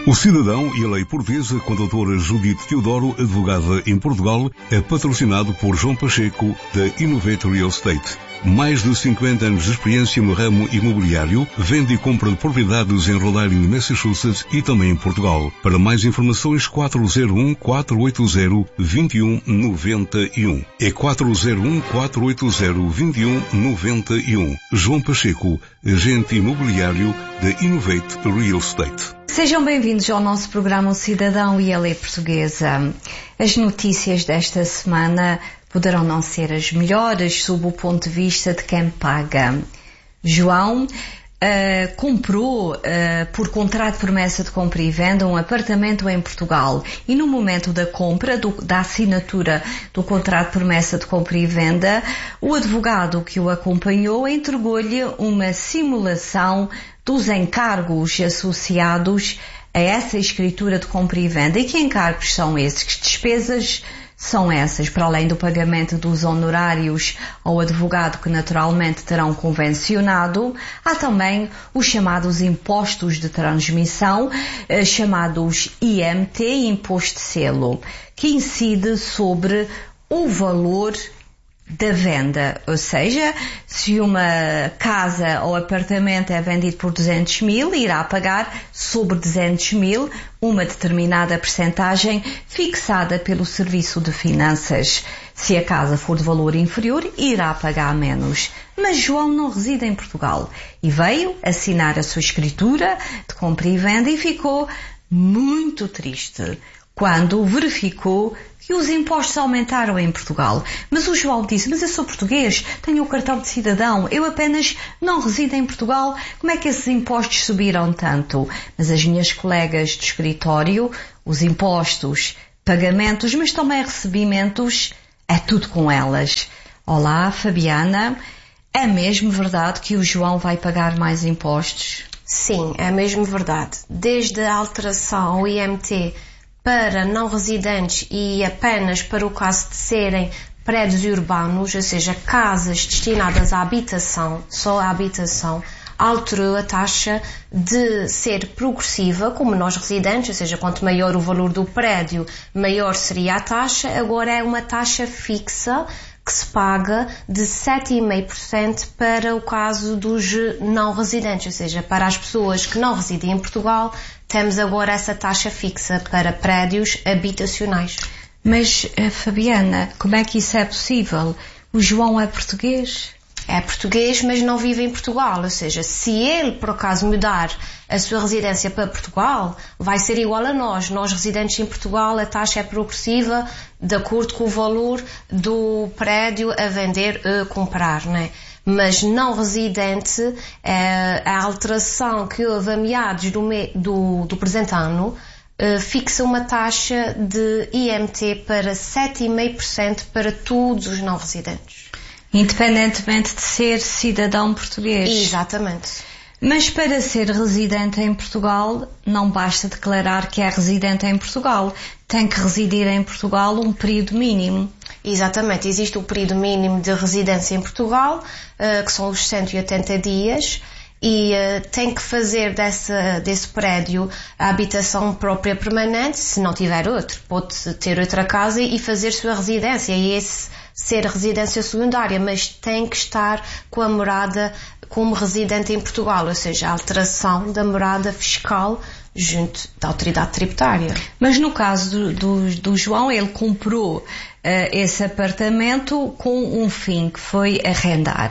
O Cidadão e a Lei Portuguesa, com a doutora Judite Teodoro, advogada em Portugal, é patrocinado por João Pacheco, da Innovate Real Estate. Mais de 50 anos de experiência no ramo imobiliário, vende e compra de propriedades em Rhode Island, Massachusetts e também em Portugal. Para mais informações, 401-480-2191. É 401-480-2191. João Pacheco, agente imobiliário da Innovate Real Estate. Sejam bem-vindos ao nosso programa O Cidadão e a Lei Portuguesa. As notícias desta semana poderão não ser as melhores sob o ponto de vista de quem paga. João comprou por contrato de promessa de compra e venda um apartamento em Portugal e no momento da compra, da assinatura do contrato de promessa de compra e venda, o advogado que o acompanhou entregou-lhe uma simulação dos encargos associados a essa escritura de compra e venda. E que encargos são esses? Que despesas são essas? Para além do pagamento dos honorários ao advogado que naturalmente terão convencionado, há também os chamados impostos de transmissão, chamados IMT, Imposto de Selo, que incide sobre o valor da venda, ou seja, se uma casa ou apartamento é vendido por 200 mil, irá pagar sobre 200 mil uma determinada percentagem fixada pelo Serviço de Finanças. Se a casa for de valor inferior, irá pagar menos. Mas João não reside em Portugal e veio assinar a sua escritura de compra e venda e ficou muito triste quando verificou que os impostos aumentaram em Portugal. Mas o João disse, mas eu sou português, tenho o cartão de cidadão, eu apenas não resido em Portugal, como é que esses impostos subiram tanto? Mas as minhas colegas de escritório, os impostos, pagamentos, mas também recebimentos, é tudo com elas. Olá, Fabiana, é mesmo verdade que o João vai pagar mais impostos? Sim, é mesmo verdade. Desde a alteração ao IMT para não residentes e apenas para o caso de serem prédios urbanos, ou seja, casas destinadas à habitação, só à habitação, alterou a taxa de ser progressiva, como nós residentes, ou seja, quanto maior o valor do prédio, maior seria a taxa, agora é uma taxa fixa que se paga de 7,5% para o caso dos não residentes, ou seja, para as pessoas que não residem em Portugal, temos agora essa taxa fixa para prédios habitacionais. Mas, Fabiana, como é que isso é possível? O João é português? É português, mas não vive em Portugal, ou seja, se ele por acaso mudar a sua residência para Portugal, vai ser igual a nós. Nós residentes em Portugal, a taxa é progressiva de acordo com o valor do prédio a vender, a comprar, não é? Mas não residente, a alteração que houve a meados do presente ano, fixa uma taxa de IMT para 7,5% para todos os não residentes. Independentemente de ser cidadão português. Exatamente. Mas para ser residente em Portugal, não basta declarar que é residente em Portugal. Tem que residir em Portugal um período mínimo. Exatamente. Existe o período mínimo de residência em Portugal, que são os 180 dias, e tem que fazer desse prédio a habitação própria permanente. Se não tiver outro, pode ter outra casa e fazer sua residência. E esse ser residência secundária, mas tem que estar com a morada como residente em Portugal, ou seja, a alteração da morada fiscal junto da autoridade tributária. Mas no caso do João, ele comprou esse apartamento com um fim, que foi arrendar.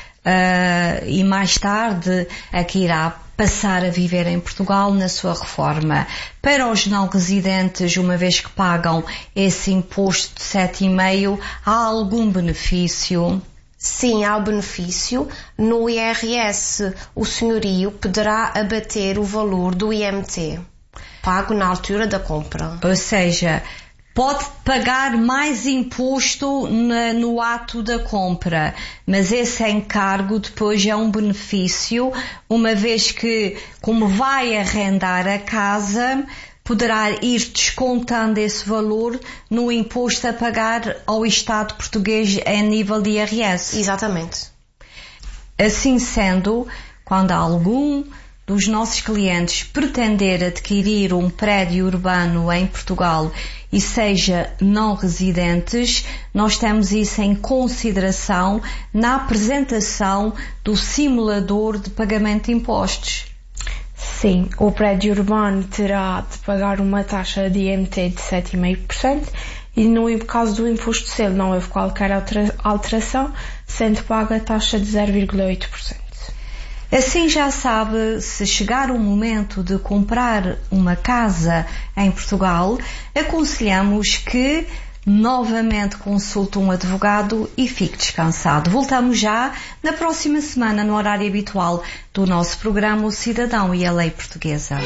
E mais tarde aqui irá passar a viver em Portugal na sua reforma. Para os não residentes, uma vez que pagam esse imposto de 7,5%, há algum benefício? Sim, há o benefício. No IRS, o senhorio poderá abater o valor do IMT, pago na altura da compra. Ou seja, pode pagar mais imposto no ato da compra, mas esse encargo depois é um benefício, uma vez que, como vai arrendar a casa, poderá ir descontando esse valor no imposto a pagar ao Estado português em nível de IRS. Exatamente. Assim sendo, quando há algum dos nossos clientes pretender adquirir um prédio urbano em Portugal e seja não residentes, nós temos isso em consideração na apresentação do simulador de pagamento de impostos. Sim, o prédio urbano terá de pagar uma taxa de IMT de 7,5% e no caso do imposto de selo não houve qualquer alteração, sendo paga a taxa de 0,8%. Assim já sabe, se chegar o momento de comprar uma casa em Portugal, aconselhamos que novamente consulte um advogado e fique descansado. Voltamos já na próxima semana no horário habitual do nosso programa O Cidadão e a Lei Portuguesa.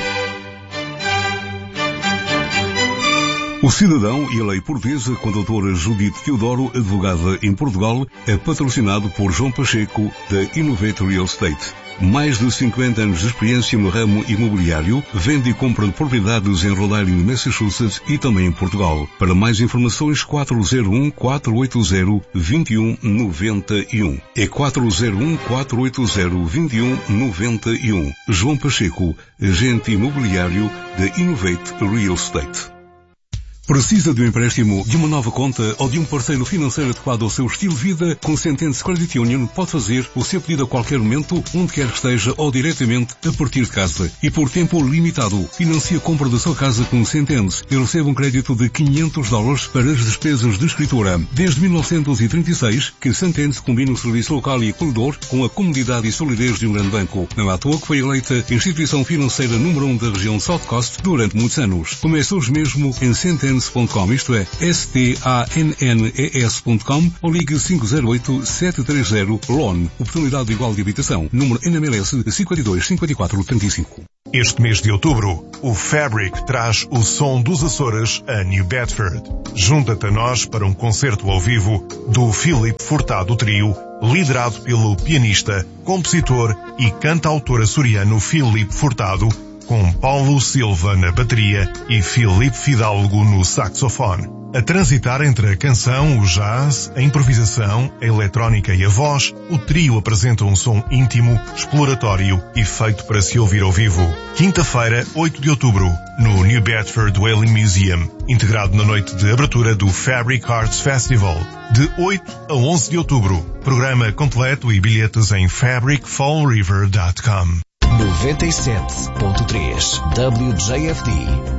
O Cidadão e a Lei Portuguesa, com a doutora Judite Teodoro, advogada em Portugal, é patrocinado por João Pacheco, da Innovate Real Estate. Mais de 50 anos de experiência no ramo imobiliário, vende e compra de propriedades em Rhode Island, Massachusetts e também em Portugal. Para mais informações, 401-480-2191. É 401-480-2191. João Pacheco, agente imobiliário da Innovate Real Estate. Precisa de um empréstimo, de uma nova conta ou de um parceiro financeiro adequado ao seu estilo de vida? Com Sentence Credit Union pode fazer o seu pedido a qualquer momento, onde quer que esteja ou diretamente a partir de casa. E por tempo limitado, financie a compra da sua casa com Sentence e recebe um crédito de $500 para as despesas de escritura. Desde 1936, que Sentence combina o serviço local e acolhedor com a comodidade e solidez de um grande banco. Não é à toa que foi eleita a instituição financeira número 1 da região South Coast durante muitos anos. Comece hoje mesmo em Sentence.com, isto é, STANNES.com, ou ligue 508-730-LON. Oportunidade igual de habitação. Número NMLS 525435. Este mês de outubro, o Fabric traz o som dos Açores a New Bedford. Junta-te a nós para um concerto ao vivo do Filipe Furtado Trio, liderado pelo pianista, compositor e cantautor açoriano Filipe Furtado, com Paulo Silva na bateria e Filipe Fidalgo no saxofone. A transitar entre a canção, o jazz, a improvisação, a eletrónica e a voz, o trio apresenta um som íntimo, exploratório e feito para se ouvir ao vivo. Quinta-feira, 8 de outubro, no New Bedford Whaling Museum, integrado na noite de abertura do Fabric Arts Festival, de 8 a 11 de outubro. Programa completo e bilhetes em fabricfallriver.com. 97.3 WJFD